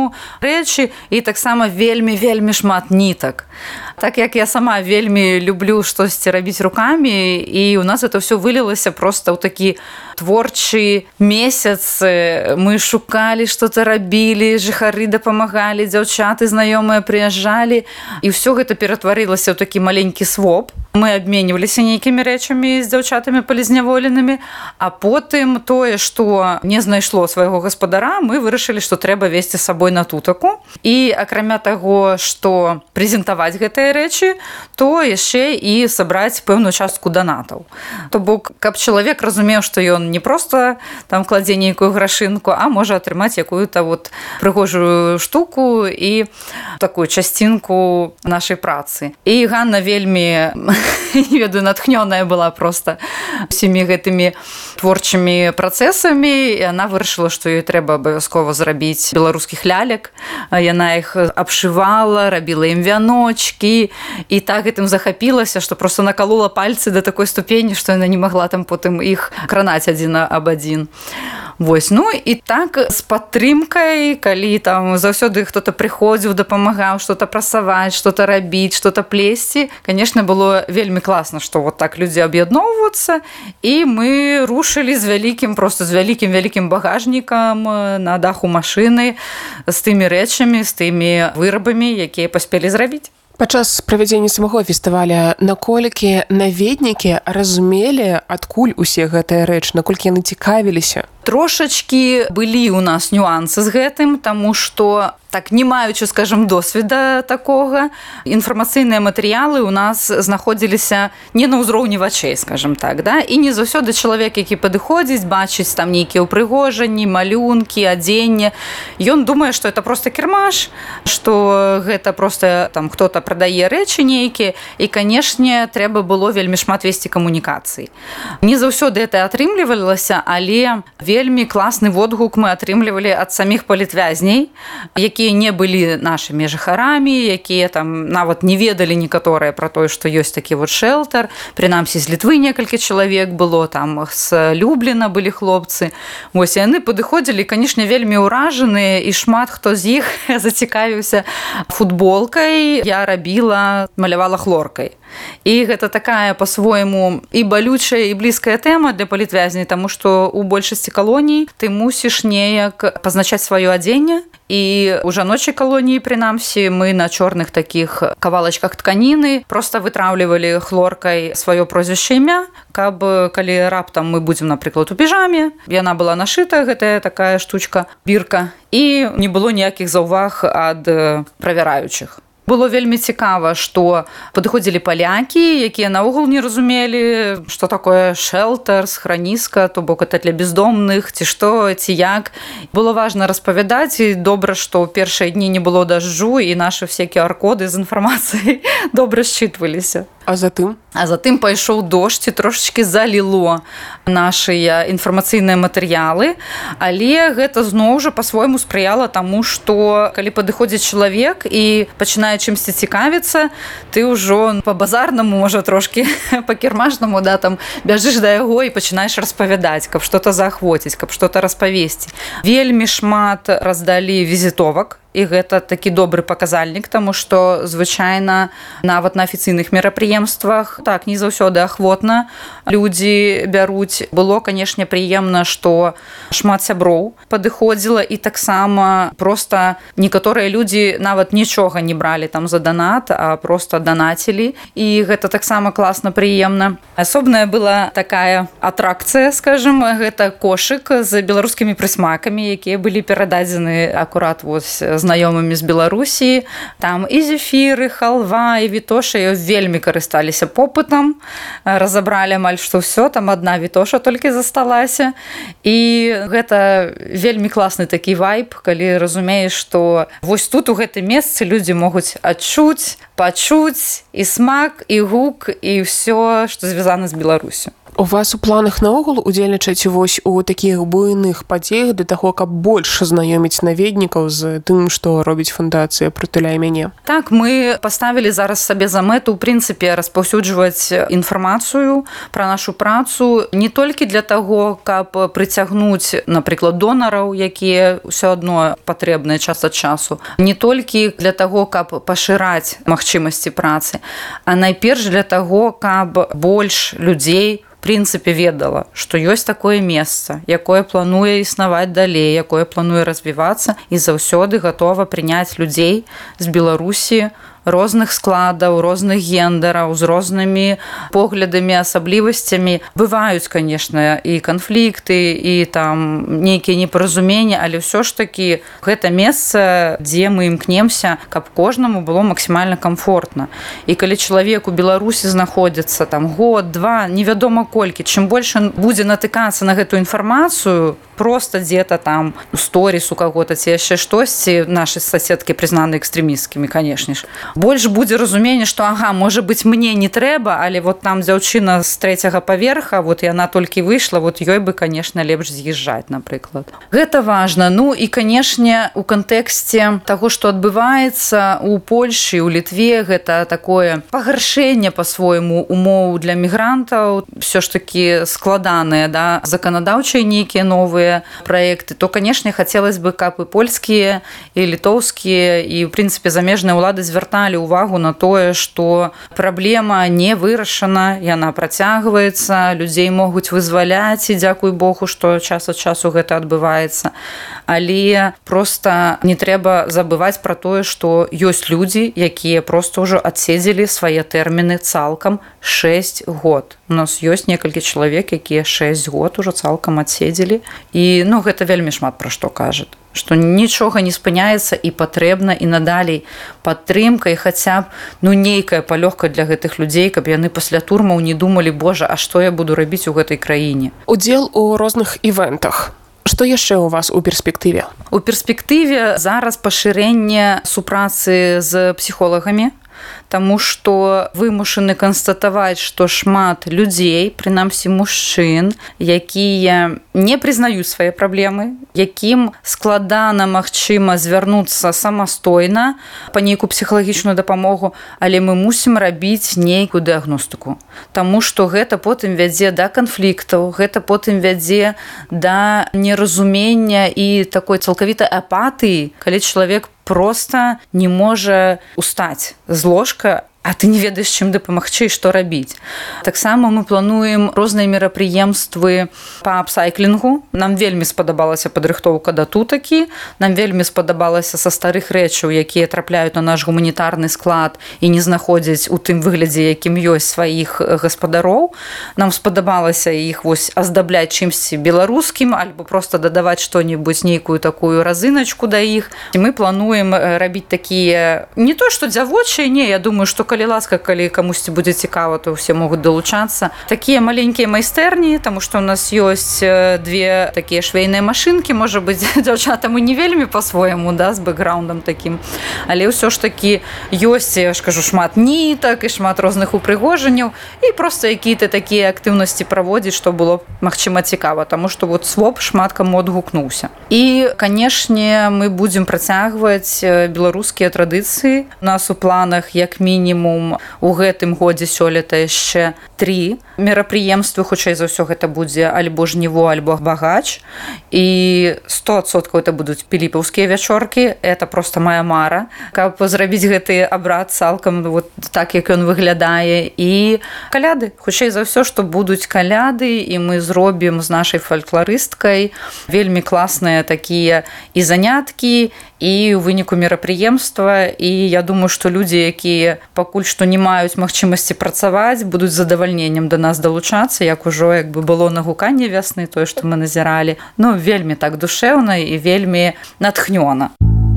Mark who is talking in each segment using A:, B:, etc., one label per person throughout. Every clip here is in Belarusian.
A: тканіну, рэчы і таксама вельмі шмат нітак. Так як я сама вельмі люблю штосьці рабіць рукамі, і у нас это все вылілася просто ў такі творчы месяц. Мы шукалі, што-то рабілі, жыхары дапамагалі, дзяўчаты знаёмыя прыязджалі, і ўсё гэта ператварылася ў такі маленькі своп. Мы абменьваліся нейкімі рэчамі з дзяўчатамі-палізняволенымі, а потым тое, што не знайшло свайго гаспадара, мы вырашылі, што трэба весці з сабой на тутаку. І акрамя таго, што прэзентаваць гэтыя рэчы, то яшчэ і сабраць пэўную частку данатаў. То бок, каб чалавек разумеў, што ён не проста там кладзе нейкую грашынку, а можа атрымаць якую-то вот прыгожую штуку і такую частинку нашай працы. І Ганна вельмі, не ведаю, натхнёная была просто всімі гэтымі творчымі працэсамі, і яна вырашыла, што ёй трэба абавязкова зрабіць беларускіх лялек. Яна іх абшывала, рабіла ім вяночкі, і так гэтым захапілася, што просто накалола пальцы да такой ступені, што яна не магла там потым іх кранаць адзін аб адзін. Вось, ну і так з падтрымкай, калі там заўсёды хто-то прыходзіў, дапамагаў што-то прасаваць, што-то рабіць, што-то плесці, конечно, было вельмі класна, што вот так людзі аб'ядноўваюцца, і мы рушылі з вялікім багажнікам на даху машыны з тымі рэчамі, з тымі вырабамі, якія паспелі зрабіць.
B: Падчас правядзення самого фестываля наколькі наведнікі разумелі, адкуль усе гэтыя рэчы, наколькі яны цікавіліся?
A: Трошачкі былі ў нас нюансы з гэтым, таму што так не маючы, скажем, досведа такога, інфармацыйныя матэрыялы ў нас знаходзіліся не на ўзроўні вачэй, скажем так, да? І не заўсёды чалавек, які падыходзіць, бачыць там нейкія ўпрыгожанні, малюнкі, адзенне, ён думае, што это просто кірмаш, што гэта просто там хто-то прадае рэчы нейкія, і, канешне, трэба было вельмі шмат весці камунікацый. Не заўсёды это атрымлівалася, але вельмі класны водгук мы атрымлівалі ад саміх палітвязней, якія не былі нашымі жыхарамі, якія там нават не ведалі некаторыя пра тое, што ёсць такі вот шэлтар. Прынамсі, з Літвы некалькі чалавек было, там з Любліна былі хлопцы. Вось, яны падыходзілі, канешне, вельмі ўражаныя, і шмат хто з іх зацікавіўся футболкай. Я малявала хлоркай. І гэта такая па-свойму і балючая, і блізкая тэма для палітвязней, таму што ў большасці калоній ты мусіш неяк пазначаць сваё адзенне. І ў жаночай калоніі, прынамсі, мы на чорных такіх кавалачках тканіны проста вытраўлівалі хлоркай сваё прозвішча, імя, каб калі раптам мы будзем, напрыклад, у піжаме, яна была нашыта, гэтая такая штучка, бірка, і не было ніякіх заўваг ад правяраючых. Было вельмі цікава, што падыходзілі палякі, якія наогул не разумелі, што такое шэлтар, схраніска, то бок это для бездомных, ці што, ці як. Было важна распавядаць, і добра, што ў першыя дні не было дажджу, і нашы все QR-коды з інфармацыяй добра счытваліся.
B: А затым?
A: А затым пайшоў дождж, і трошачкі заліло нашыя інфармацыйныя матэрыялы, але гэта зноў жа па-свойму спрыяла таму, што калі падыходзіць чалавек і пачынае чымсьці цікавіцца, ты ўжо па-базарнаму, можа, трошкі па-кірмашнаму, да, там бяжыш да яго і пачынаеш распавядаць, каб што-то заахвоціць, каб што-то распавесці. Вельмі шмат раздалі візітовак, і гэта такі добры паказальнік, таму што звычайна нават на афіцыйных мерапрыемствах так не заўсёды ахвотна людзі бяруць. Было, канешне, прыемна, што шмат сяброў падыходзіла, і таксама проста некаторыя людзі нават нічога не бралі там за данат, а проста данацілі, і гэта таксама класна, прыемна. Асобная была такая атракцыя, скажем, гэта кошык з беларускімі прысмакамі, якія былі перададзены акурат вось знаёмымі з Беларусі. Там і зефіры, халва, і вітоша вельмі карысталіся попытам. Разабралі амаль што ўсё, там адна вітоша толькі засталася. І гэта вельмі класны такі вайб, калі разумееш, што вось тут у гэтым месцы людзі могуць адчуць, пачуць і смак, і гук, і ўсё, што звязана з Беларусю.
B: У вас у планах наогул удзельнічаць вось у такіх буйных падзеях для таго, каб больш знаёміць наведнікаў з тым, што робіць фундацыя «Прытуляй мяне»?
A: Так, мы паставілі зараз сабе за мэту, у прынцыпе, распаўсюджваць інфармацыю пра нашу працу не толькі для таго, каб прыцягнуць, напрыклад, донараў, якія ўсё адно патрэбныя час ад часу, не толькі для таго, каб пашыраць магчымасці працы, а найперш для таго, каб больш людзей в прынцыпе ведала, што ёсць такое месца, якое плануе існаваць далей, якое плануе развівацца і заўсёды гатова прыняць людзей з Беларусі розных складаў, розных гендераў, з рознымі поглядамі, асаблівасцямі. Бываюць, конечно, і канфлікты, і там нейкія непаразуменні, але ўсё ж такі гэта месца, дзе мы імкнемся, каб кожнаму было максімальна комфортна. І калі чалавек у Беларусі знаходзіцца там год, два, невядома колькі, чым больш ён будзе натыкацца на гэтую інфармацыю, просто дзе-то там у сторіс у каго-то ці яшчэ штосьці, нашы соседкі прызнаны экстрэмісткімі, канешне ж, больш будзе разуменне, што ага, можа быць, мне не трэба, але вот там дзяўчына з 3-го паверха, вот яна толькі выйшла, вот ёй бы, конечно, лепш з'язджаць, напрыклад. Гэта важна. Ну і, канешне, у кантэксце таго, што адбываецца у Польшы, у Літве, гэта такое пагаршэнне па-свойму умоў для мігрантаў, все ж такі складаныя, да, заканадаўчыя нейкія новыя праекты, то, канешне, хацелось бы, каб і польскія, і літоўскія, і, в прынцыпе, замежныя ўлады звярталі увагу на тое, што праблема не вырашана, яна працягваецца, людзей могуць вызваляць, і дзякуй Богу, што час ад часу гэта адбываецца. Але проста не трэба забываць пра тое, што ёсць людзі, якія проста ўжо адседзелі свае тэрміны цалкам 6 год. У нас ёсць некалькі чалавек, якія 6 год ужо цалкам адседзелі. І, ну, гэта вельмі шмат пра што кажа. Што нічога не спыняецца і патрэбна і надалей падтрымка і хаця б нейкая палёгка для гэтых людзей, каб яны пасля турмаў не думалі, божа, а што я буду рабіць у гэтай краіне.
B: Удзел у розных івентах. Што яшчэ ў вас у перспектыве?
A: У перспектыве зараз пашырэнне супрацы з псіхолагамі, таму што вымушаны канстатаваць, што шмат людзей, прынамсі мужчын, якія не прызнаюць свае праблемы, якім складана, магчыма, звярнуцца самастойна па нейкую псіхалагічную дапамогу, але мы мусім рабіць нейкую дыягностыку. Таму што гэта потым вядзе да канфліктаў, гэта потым вядзе да неразумення і такой цалкавітай апатыі, калі чалавек просто не можа устаць з ложка, а ты не ведаеш, чым дапамагчы і што рабіць. Таксама мы плануем розныя мерапрыемствы па апсайклінгу. Нам вельмі спадабалася падрыхтоўка да тутакі, нам вельмі спадабалася са старых рэчаў, якія трапляюць на наш гуманітарны склад і не знаходзяць у тым выглядзе, якім ёсць сваіх гаспадароў. Нам спадабалася іх вось аздабляць чымсьці беларускім альбо проста дадаваць што-небудзь, нейкую такую разыначку да іх. І мы плануем рабіць такія, не то што дзявочыя, не, я думаю, што калі ласка, калі камусьці будзе цікава, то ўсе могуць далучацца. Такія маленькія майстэрні, таму што ў нас ёсць две такія швейныя машынкі, можа быць, дзяўчатам і не вельмі па-свойму, да, з бэкграундам такім. Але ўсё ж такі ёсць, я ж кажу, шмат нітак і шмат розных упрыгожанняў і проста якія-то такія актыўнасці праводзіць, што было, магчыма, цікава, таму што вот СВОП шмат каму адгукнуўся. І, канешне, мы будзем працягваць беларускія традыцыі. У нас у планах, як мінімум, у гэтым годзе сёлета яшчэ 3 мерапрыемствы, хутчэй за ўсё гэта будзе альбо жніво, альбо багач. І 100% это будуць піліпаўскія вячоркі. Это просто моя мара, каб зрабіць гэты абрад цалкам вот так, як ён выглядае. І каляды. Хутчэй за ўсё, што будуць каляды, і мы зробім з нашай фалькларысткай вельмі класныя такія і заняткі, і ў выніку мерапрыемства. І я думаю, што людзі, якія пакуль што не маюць магчымасці працаваць, будуць з задавальненнем да нас далучацца, як ужо як бы было на гуканне вясны, тое, што мы назіралі. Ну, вельмі так душэўна і вельмі натхнёна.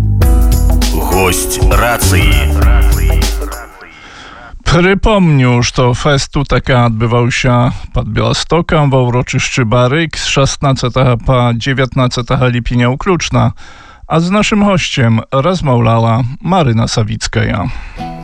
C: Гость рацыі.
D: Прыпомню, што фэст Тутака адбываўся пад Беластокам ва ўрочышчы Барык з 16 па 19 ліпеня ўключна, а з нашым госцем размаўляла Марына Савіцкая.